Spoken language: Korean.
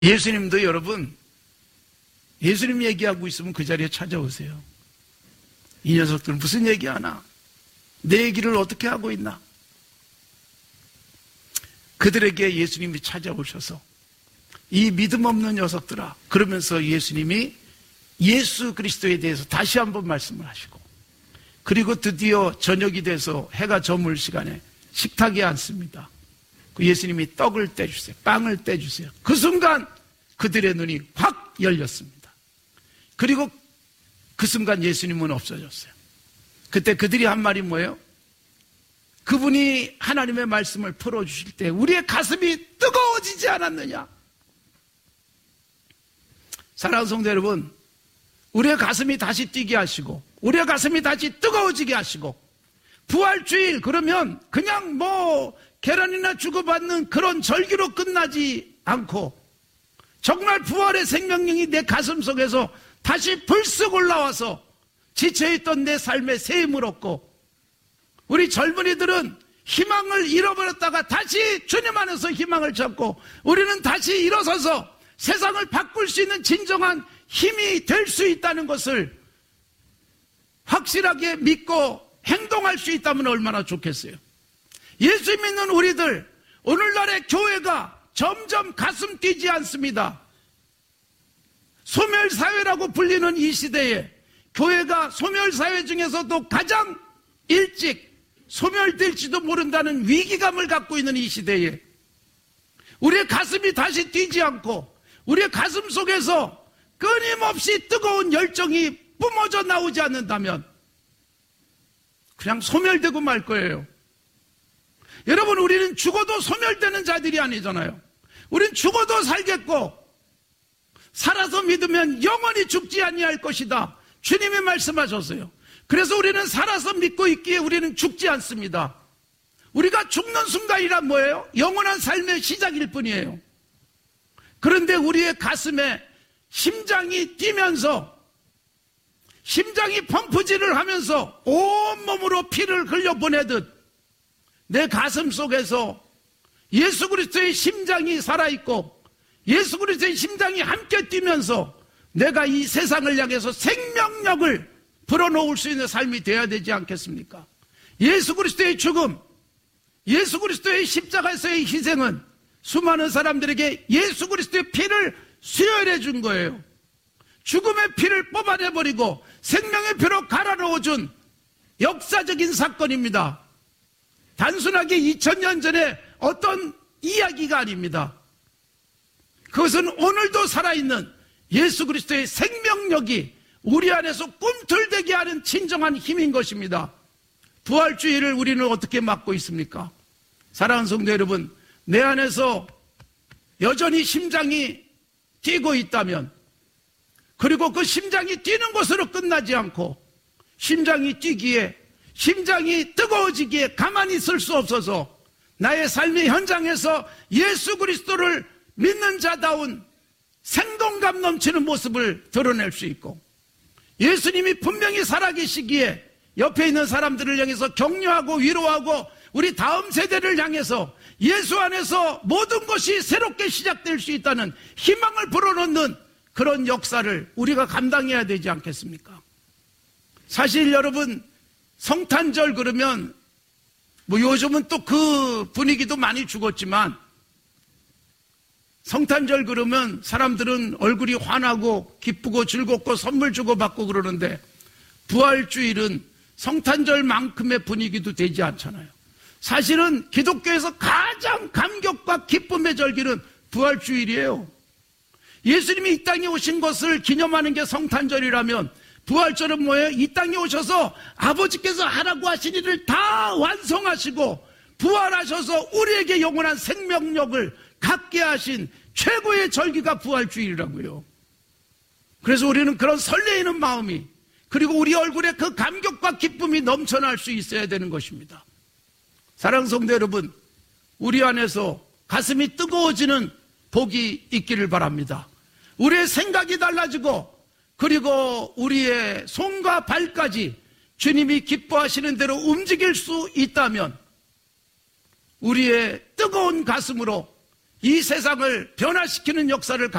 예수님도 여러분, 예수님 얘기하고 있으면 그 자리에 찾아오세요. 이 녀석들은 무슨 얘기하나? 내 얘기를 어떻게 하고 있나? 그들에게 예수님이 찾아오셔서 이 믿음 없는 녀석들아, 그러면서 예수님이 예수 그리스도에 대해서 다시 한번 말씀을 하시고, 그리고 드디어 저녁이 돼서 해가 저물 시간에 식탁에 앉습니다. 그 예수님이 떡을 떼주세요. 빵을 떼주세요. 그 순간 그들의 눈이 확 열렸습니다. 그리고 그 순간 예수님은 없어졌어요. 그때 그들이 한 말이 뭐예요? 그분이 하나님의 말씀을 풀어주실 때 우리의 가슴이 뜨거워지지 않았느냐? 사랑하는 성도 여러분, 우리의 가슴이 다시 뛰게 하시고 우리의 가슴이 다시 뜨거워지게 하시고, 부활주일 그러면 그냥 계란이나 주고받는 그런 절기로 끝나지 않고 정말 부활의 생명력이 내 가슴 속에서 다시 불쑥 올라와서 지쳐있던 내 삶에 새 힘을 얻고, 우리 젊은이들은 희망을 잃어버렸다가 다시 주님 안에서 희망을 찾고, 우리는 다시 일어서서 세상을 바꿀 수 있는 진정한 힘이 될 수 있다는 것을 확실하게 믿고 행동할 수 있다면 얼마나 좋겠어요. 예수 믿는 우리들, 오늘날의 교회가 점점 가슴 뛰지 않습니다. 소멸사회라고 불리는 이 시대에 교회가 소멸사회 중에서도 가장 일찍 소멸될지도 모른다는 위기감을 갖고 있는 이 시대에 우리의 가슴이 다시 뛰지 않고 우리의 가슴 속에서 끊임없이 뜨거운 열정이 뿜어져 나오지 않는다면 그냥 소멸되고 말 거예요. 여러분, 우리는 죽어도 소멸되는 자들이 아니잖아요. 우리는 죽어도 살겠고 살아서 믿으면 영원히 죽지 아니할 것이다, 주님이 말씀하셨어요. 그래서 우리는 살아서 믿고 있기에 우리는 죽지 않습니다. 우리가 죽는 순간이란 뭐예요? 영원한 삶의 시작일 뿐이에요. 그런데 우리의 가슴에 심장이 뛰면서, 심장이 펌프질을 하면서 온몸으로 피를 흘려보내듯 내 가슴 속에서 예수 그리스도의 심장이 살아있고 예수 그리스도의 심장이 함께 뛰면서 내가 이 세상을 향해서 생명력을 불어넣을 수 있는 삶이 되어야 되지 않겠습니까? 예수 그리스도의 죽음, 예수 그리스도의 십자가에서의 희생은 수많은 사람들에게 예수 그리스도의 피를 수혈해 준 거예요. 죽음의 피를 뽑아내버리고 생명의 피로 갈아 넣어준 역사적인 사건입니다. 단순하게 2000년 전에 어떤 이야기가 아닙니다. 그것은 오늘도 살아있는 예수 그리스도의 생명력이 우리 안에서 꿈틀대게 하는 진정한 힘인 것입니다. 부활주의를 우리는 어떻게 막고 있습니까? 사랑하는 성도 여러분, 내 안에서 여전히 심장이 뛰고 있다면, 그리고 그 심장이 뛰는 것으로 끝나지 않고 심장이 뛰기에, 심장이 뜨거워지기에 가만히 있을 수 없어서 나의 삶의 현장에서 예수 그리스도를 믿는 자다운 생동감 넘치는 모습을 드러낼 수 있고, 예수님이 분명히 살아계시기에 옆에 있는 사람들을 향해서 격려하고 위로하고 우리 다음 세대를 향해서 예수 안에서 모든 것이 새롭게 시작될 수 있다는 희망을 불어넣는 그런 역사를 우리가 감당해야 되지 않겠습니까? 사실 여러분, 성탄절 그러면 요즘은 또 그 분위기도 많이 죽었지만, 성탄절 그러면 사람들은 얼굴이 환하고 기쁘고 즐겁고 선물 주고받고 그러는데, 부활주일은 성탄절만큼의 분위기도 되지 않잖아요. 사실은 기독교에서 가장 감격과 기쁨의 절기는 부활주일이에요. 예수님이 이 땅에 오신 것을 기념하는 게 성탄절이라면 부활절은 뭐예요? 이 땅에 오셔서 아버지께서 하라고 하신 일을 다 완성하시고 부활하셔서 우리에게 영원한 생명력을 갖게 하신 최고의 절기가 부활주일이라고요. 그래서 우리는 그런 설레이는 마음이, 그리고 우리 얼굴에 그 감격과 기쁨이 넘쳐날 수 있어야 되는 것입니다. 사랑하는 성도 여러분, 우리 안에서 가슴이 뜨거워지는 복이 있기를 바랍니다. 우리의 생각이 달라지고, 그리고 우리의 손과 발까지 주님이 기뻐하시는 대로 움직일 수 있다면 우리의 뜨거운 가슴으로 이 세상을 변화시키는 역사를